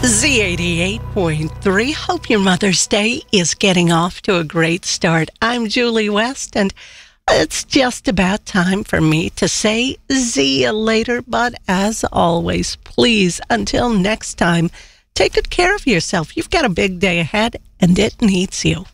Z88.3. Hope your Mother's Day is getting off to a great start. I'm Julie West, and it's just about time for me to say see you later. But as always, please, until next time, take good care of yourself. You've got a big day ahead, and it needs you.